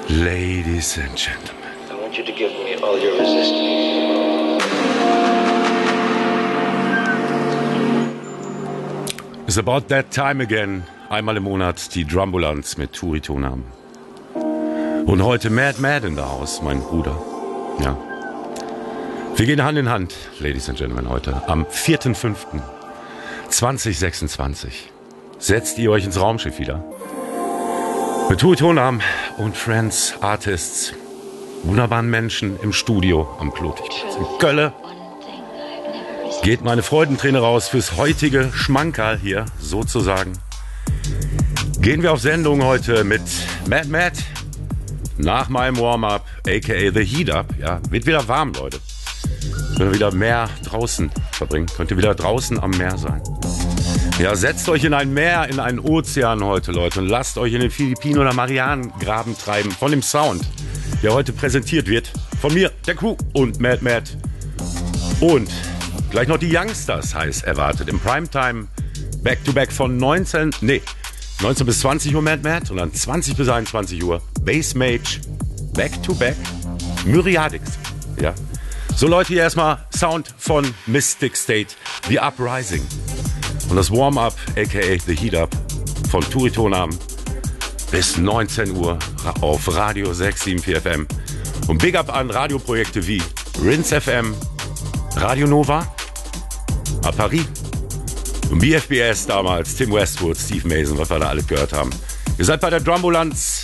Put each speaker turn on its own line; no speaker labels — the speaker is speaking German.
Ladies and gentlemen.
I want you to give me all your resistance.
It's about that time again. Einmal im Monat die Drumbulanz mit Turi Tonam. Und heute Mad in the House, mein Bruder. Ja. Wir gehen Hand in Hand, Ladies and Gentlemen, heute am 4.5.2026. Setzt ihr euch ins Raumschiff wieder. Mit Turi Tonam und Friends, Artists, wunderbaren Menschen im Studio am Klotigplatz in Kölle. Geht meine Freudenträne raus fürs heutige Schmankerl hier, sozusagen. Gehen wir auf Sendung heute mit Mad. Nach meinem Warm-up, a.k.a. The Heat Up. Ja, wird wieder warm, Leute. Könnt ihr wieder mehr draußen verbringen. Könnt ihr wieder draußen am Meer sein. Ja, setzt euch in ein Meer, in einen Ozean heute, Leute. Und lasst euch in den Philippinen- oder Marianengraben treiben von dem Sound, der heute präsentiert wird. Von mir, der Crew und Mad. Und gleich noch die Youngsters heiß erwartet. Im Primetime Back-to-Back von 19 bis 20 Uhr Mad und dann 20 bis 21 Uhr Bass Mage Back-to-Back Myriadix. Ja. So Leute, hier erstmal Sound von Mystic State, The Uprising. Und das Warm-up, a.k.a. The Heat Up von Turi Tonam bis 19 Uhr auf Radio 674 FM. Und Big Up an Radioprojekte wie Rinse FM, Radio Nova, à Paris und BFBS damals, Tim Westwood, Steve Mason, was wir da alles gehört haben. Ihr seid bei der Drumbulanz